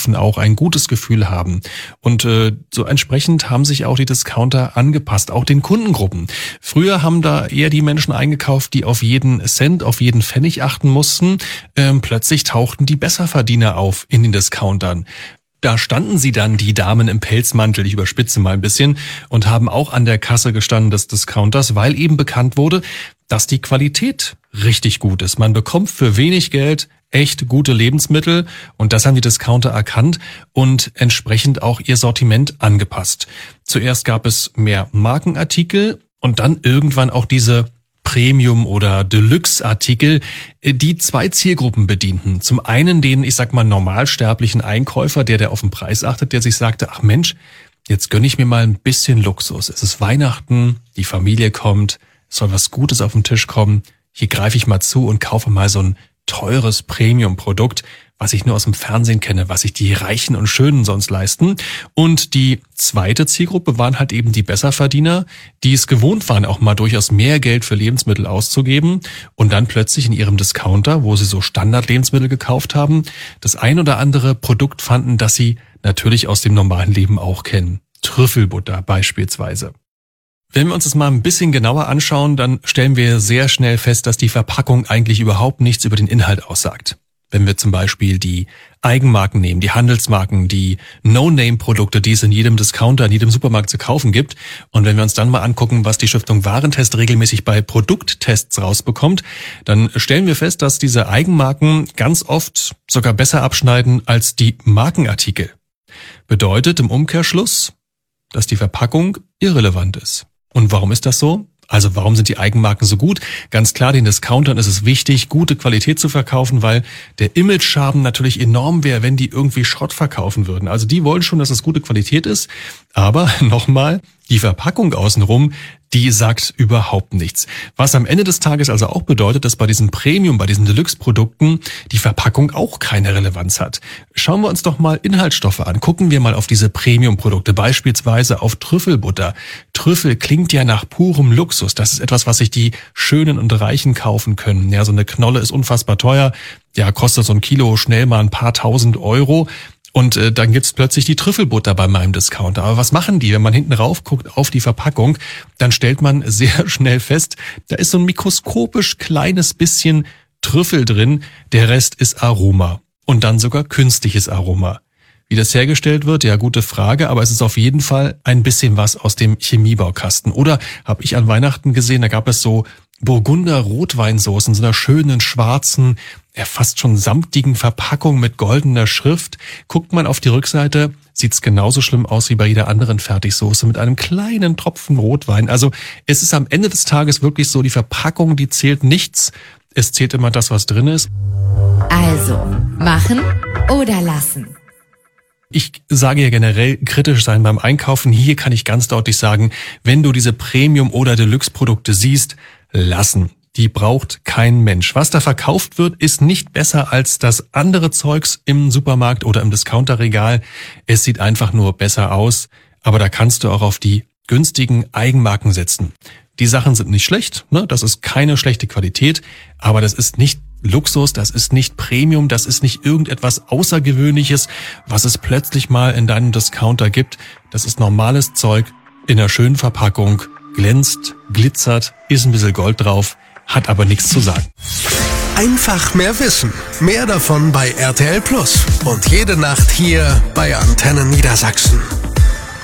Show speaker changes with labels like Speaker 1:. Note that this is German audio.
Speaker 1: kaufen, auch ein gutes Gefühl haben. Und so entsprechend haben sich auch die Discounter angepasst, auch den Kundengruppen. Früher haben da eher die Menschen eingekauft, die auf jeden Cent, auf jeden Pfennig achten mussten. Plötzlich tauchten die Besserverdiener auf in den Discountern. Da standen sie dann, die Damen im Pelzmantel, ich überspitze mal ein bisschen, und haben auch an der Kasse gestanden des Discounters, weil eben bekannt wurde, dass die Qualität richtig gut ist. Man bekommt für wenig Geld echt gute Lebensmittel und das haben die Discounter erkannt und entsprechend auch ihr Sortiment angepasst. Zuerst gab es mehr Markenartikel und dann irgendwann auch diese Premium- oder Deluxe-Artikel, die zwei Zielgruppen bedienten. Zum einen den, ich sag mal, normalsterblichen Einkäufer, der auf den Preis achtet, der sich sagte, ach Mensch, jetzt gönne ich mir mal ein bisschen Luxus. Es ist Weihnachten, die Familie kommt, es soll was Gutes auf den Tisch kommen. Hier greife ich mal zu und kaufe mal so ein teures Premium-Produkt, was ich nur aus dem Fernsehen kenne, was sich die Reichen und Schönen sonst leisten. Und die zweite Zielgruppe waren halt eben die Besserverdiener, die es gewohnt waren, auch mal durchaus mehr Geld für Lebensmittel auszugeben und dann plötzlich in ihrem Discounter, wo sie so Standard-Lebensmittel gekauft haben, das ein oder andere Produkt fanden, das sie natürlich aus dem normalen Leben auch kennen. Trüffelbutter beispielsweise. Wenn wir uns das mal ein bisschen genauer anschauen, dann stellen wir sehr schnell fest, dass die Verpackung eigentlich überhaupt nichts über den Inhalt aussagt. Wenn wir zum Beispiel die Eigenmarken nehmen, die Handelsmarken, die No-Name-Produkte, die es in jedem Discounter, in jedem Supermarkt zu kaufen gibt. Und wenn wir uns dann mal angucken, was die Stiftung Warentest regelmäßig bei Produkttests rausbekommt, dann stellen wir fest, dass diese Eigenmarken ganz oft sogar besser abschneiden als die Markenartikel. Bedeutet im Umkehrschluss, dass die Verpackung irrelevant ist. Und warum ist das so? Also warum sind die Eigenmarken so gut? Ganz klar, den Discountern ist es wichtig, gute Qualität zu verkaufen, weil der Image-Schaden natürlich enorm wäre, wenn die irgendwie Schrott verkaufen würden. Also die wollen schon, dass es gute Qualität ist. Aber nochmal, die Verpackung außenrum, die sagt überhaupt nichts. Was am Ende des Tages also auch bedeutet, dass bei diesen Premium, bei diesen Deluxe-Produkten die Verpackung auch keine Relevanz hat. Schauen wir uns doch mal Inhaltsstoffe an. Gucken wir mal auf diese Premium-Produkte, beispielsweise auf Trüffelbutter. Trüffel klingt ja nach purem Luxus. Das ist etwas, was sich die Schönen und Reichen kaufen können. Ja, so eine Knolle ist unfassbar teuer. Ja, kostet so ein Kilo schnell mal ein paar tausend Euro. Und dann gibt's plötzlich die Trüffelbutter bei meinem Discounter. Aber was machen die? Wenn man hinten rauf guckt auf die Verpackung, dann stellt man sehr schnell fest, da ist so ein mikroskopisch kleines bisschen Trüffel drin. Der Rest ist Aroma. Und dann sogar künstliches Aroma. Wie das hergestellt wird, ja, gute Frage, aber es ist auf jeden Fall ein bisschen was aus dem Chemiebaukasten. Oder habe ich an Weihnachten gesehen, da gab es so Burgunder-Rotweinsoßen, so einer schönen schwarzen, ja fast schon samtigen Verpackung mit goldener Schrift. Guckt man auf die Rückseite, sieht's genauso schlimm aus wie bei jeder anderen Fertigsoße mit einem kleinen Tropfen Rotwein. Also es ist am Ende des Tages wirklich so, die Verpackung, die zählt nichts. Es zählt immer das, was drin ist.
Speaker 2: Also, machen oder lassen?
Speaker 1: Ich sage ja generell, kritisch sein beim Einkaufen. Hier kann ich ganz deutlich sagen, wenn du diese Premium- oder Deluxe-Produkte siehst, lassen. Die braucht kein Mensch. Was da verkauft wird, ist nicht besser als das andere Zeugs im Supermarkt oder im Discounterregal. Es sieht einfach nur besser aus, aber da kannst du auch auf die günstigen Eigenmarken setzen. Die Sachen sind nicht schlecht, ne? Das ist keine schlechte Qualität, aber das ist nicht Luxus, das ist nicht Premium, das ist nicht irgendetwas Außergewöhnliches, was es plötzlich mal in deinem Discounter gibt. Das ist normales Zeug in einer schönen Verpackung, glänzt, glitzert, ist ein bisschen Gold drauf, hat aber nichts zu sagen.
Speaker 3: Einfach mehr Wissen. Mehr davon bei RTL Plus. Und jede Nacht hier bei Antenne Niedersachsen.